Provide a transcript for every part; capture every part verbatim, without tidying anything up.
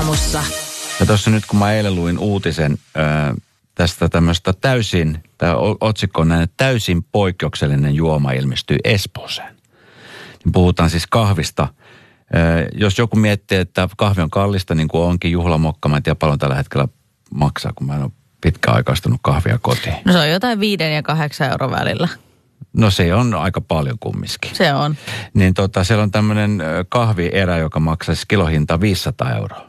aamussa. Ja tuossa nyt kun mä eilen luin uutisen ää, tästä tämmöistä täysin, tämä otsikko on näin, täysin poikkeuksellinen juoma ilmestyy Espooseen. Niin puhutaan siis kahvista. Ää, jos joku miettii, että kahvi on kallista, niin kuin onkin juhlamokka, mä en tiedä paljon tällä hetkellä maksaa, kun mä en ole pitkäaikaistunut kahvia kotiin. No se on jotain viiden ja kahdeksan euron välillä. No se on aika paljon kumminkin. Se on. Niin tota, siellä on tämmöinen kahvierä, joka maksaisi kilohinta viisisataa euroa.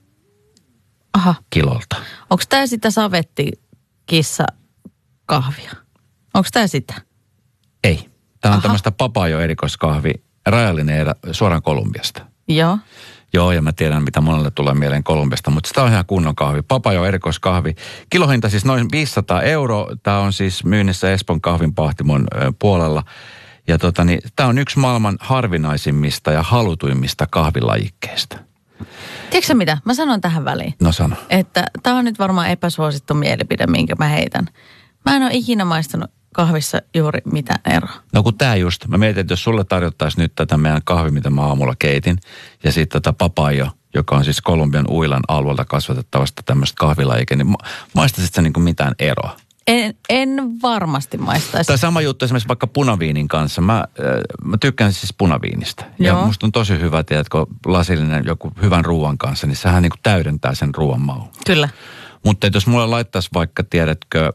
Aha. Kilolta. Onko tämä sitä savettikissa kahvia? Onko tämä sitä? Ei. Tämä on Aha. tämmöistä Papayo erikoiskahvi, rajallinen erä suoraan Kolumbiasta. Joo. Joo, ja mä tiedän, mitä monelle tulee mieleen Kolumbiasta, mutta sitä on ihan kunnon kahvi. Papayo erikoiskahvi. Kilohinta siis noin viisisataa euroa. Tämä on siis myynnissä Espoon kahvinpahtimon puolella. Ja tota niin, tämä on yksi maailman harvinaisimmista ja halutuimmista kahvilajikkeista. Tiedätkö mitä? Mä sanon tähän väliin. No sano. Että tämä on nyt varmaan epäsuosittu mielipide, minkä mä heitän. Mä en ole ikinä maistanut kahvissa juuri mitään eroa. No kun tää just, mä mietin, että jos sulle tarjottaisiin nyt tätä meidän kahvi, mitä mä aamulla keitin, ja sitten tätä Papayo, joka on siis Kolumbian Uilan alueelta kasvatettavasta tämmöistä kahvilajike, niin ma- maistaisit sä niinku mitään eroa? En, en varmasti maistaisi. Tämä sama juttu esimerkiksi vaikka punaviinin kanssa. Mä, äh, mä tykkään siis punaviinistä. Joo. Ja musta on tosi hyvä, tiedätkö, lasillinen joku hyvän ruoan kanssa, niin sehän niinku täydentää sen ruoan maun. Kyllä. Mutta jos mulle laittaisi vaikka, tiedätkö,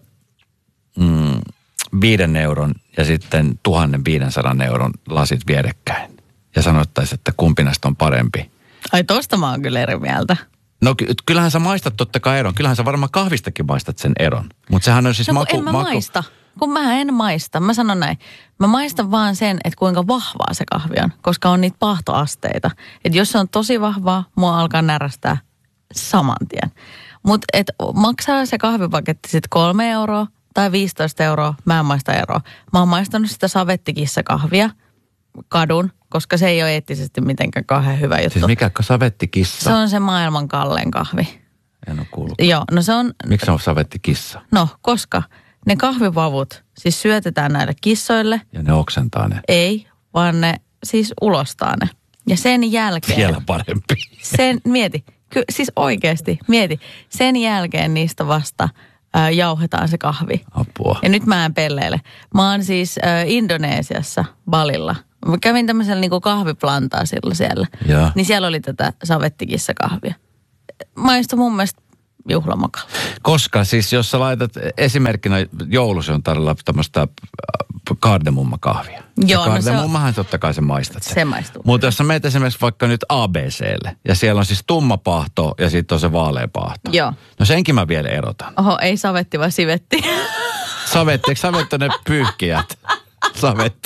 mm, viiden euron ja sitten tuhannen viidensadan euron lasit vierekkäin. Ja sanottaisiin, että kumpi näistä on parempi. Ai tosta mä oon kyllä eri mieltä. No ky- kyllähän sä maistat totta kai eron. Kyllähän sä varmaan kahvistakin maistat sen eron. Mutta sehän on siis no, maku... en mä maku... maista. Kun mä en maista. Mä sanon näin. Mä maistan vaan sen, että kuinka vahvaa se kahvi on. Koska on niitä paahtoasteita. Että jos se on tosi vahvaa, mua alkaa närästää saman tien. Mutta maksaa se kahvipaketti sitten kolme euroa tai viisitoista euroa. Mä en maista eroa. Mä oon maistanut sitä savettikissa kahvia. Kadun, koska se ei ole eettisesti mitenkään kauhean hyvä juttu. Siis mikä savettikissa? Se on se maailman kallein kahvi. En ole kuullut. Joo, no se on... Miksi se on savettikissa? No, koska ne kahvivavut siis syötetään näille kissoille. Ja ne oksentaa ne. Ei, vaan ne siis ulostaa ne. Ja sen jälkeen... Vielä parempi. Sen, mieti, ky, siis oikeasti, mieti. Sen jälkeen niistä vasta ää, jauhetaan se kahvi. Apua. Ja nyt mä en pelleile. Mä oon siis ää, Indonesiassa, Balilla. Mä kävin tämmöisellä niinku kahviplantaasilla siellä. Ja. Niin siellä oli tätä savettikissa kahvia. Maistui mun mielestä juhlamakalla. Koska siis jos sä laitat esimerkkinä joulusi on tarjolla tämmöistä kardemummakahvia. Joo, no se on- kardemummahan totta kai se maistat sen. Se maistuu. Mutta jos sä meet esimerkiksi vaikka nyt A B C:lle ja siellä on siis tumma paahto ja sitten on se vaalea paahto. Joo. No senkin mä vielä erotan. Oho, ei savetti vaan sivetti. Savetti, eikö savetti ne pyyhkijät? Savetti.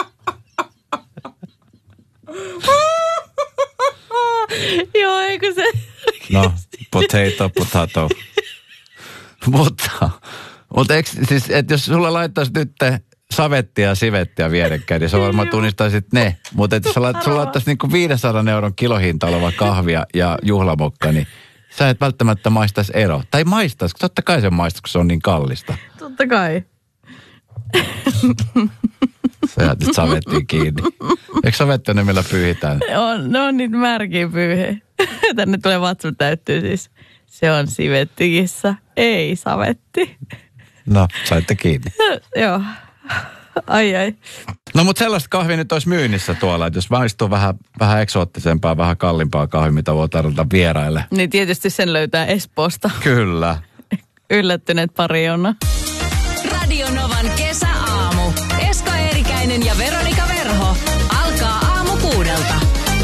Joo, eikö se... No, potato, potato. mutta, mutta eikö, siis, että jos sulla laittaisi nyt savettia ja sivettiä vierekkäin, niin sä varmaan tunnistaisit ne. Mutta että jos sulla, sulla laittaisi niin kuin viidensadan euron kilohinta oleva kahvia ja juhlamokka, niin sä et välttämättä maistaisi ero. Tai maistaisi, totta kai sen maistaisi, kun se on niin kallista. Totta kai. Sä jäät nyt savettiin kiinni. Eikö savetti ole ne, millä pyyhitään? On, ne on niitä märkiä pyyhe. Tänne tulee vatsu täyttyy siis. Se on sivettikissa, ei savetti. No, saitte kiinni. Joo. Ai ai. No mutta sellaista kahvia nyt olisi myynnissä tuolla, että jos maistuu vähän, vähän eksoottisempaa, vähän kalliimpaa kahvia, mitä voi tarjota vieraille. Niin tietysti sen löytää Espoosta. Kyllä. Yllättyneet pari Jonna. Radio Novan kesäaamu. Esko Eerikäinen ja Veronika